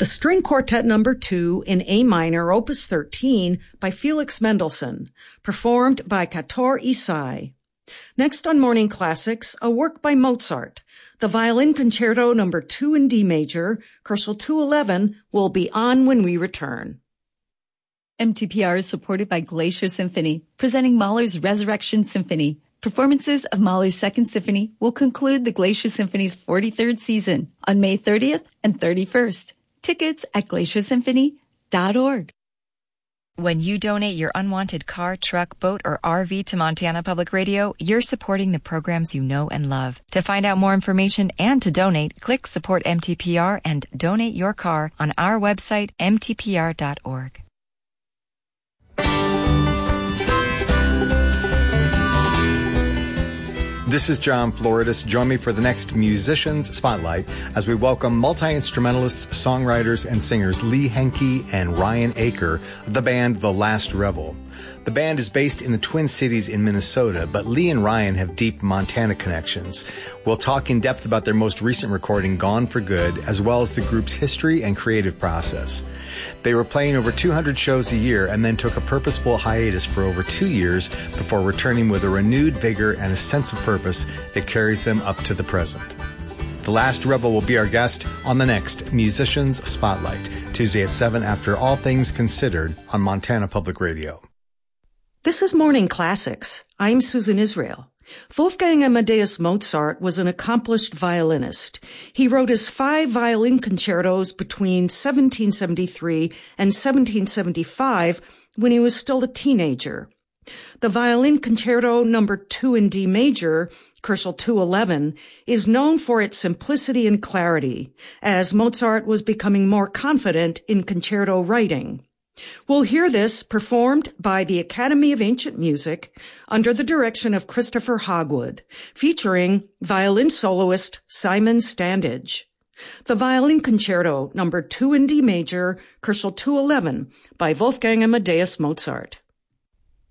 The String Quartet No. 2 in A minor, Opus 13 by Felix Mendelssohn, performed by Kator Isai. Next on Morning Classics, a work by Mozart. The Violin Concerto No. 2 in D major, Koszul 211, will be on when we return. MTPR is supported by Glacier Symphony, presenting Mahler's Resurrection Symphony. Performances of Mahler's Second Symphony will conclude the Glacier Symphony's 43rd season on May 30th and 31st. Tickets at glaciersymphony.org. When you donate your unwanted car, truck, boat, or RV to Montana Public Radio, you're supporting the programs you know and love. To find out more information and to donate, click Support MTPR and donate your car on our website, mtpr.org. This is John Floridis. Join me for the next Musicians Spotlight as we welcome multi-instrumentalists, songwriters, and singers Lee Henke and Ryan Aker of the band The Last Rebel. The band is based in the Twin Cities in Minnesota, but Lee and Ryan have deep Montana connections. We'll talk in depth about their most recent recording, Gone for Good, as well as the group's history and creative process. They were playing over 200 shows a year and then took a purposeful hiatus for over 2 years before returning with a renewed vigor and a sense of purpose that carries them up to the present. The Last Rebel will be our guest on the next Musicians Spotlight, Tuesday at 7 after All Things Considered on Montana Public Radio. This is Morning Classics. I'm Susan Israel. Wolfgang Amadeus Mozart was an accomplished violinist. He wrote his 5 violin concertos between 1773 and 1775 when he was still a teenager. The Violin Concerto No. 2 in D major, Koszul 211, is known for its simplicity and clarity, as Mozart was becoming more confident in concerto writing. We'll hear this performed by the Academy of Ancient Music under the direction of Christopher Hogwood, featuring violin soloist Simon Standage. The Violin Concerto No. 2 in D major, Koszul 211 by Wolfgang Amadeus Mozart.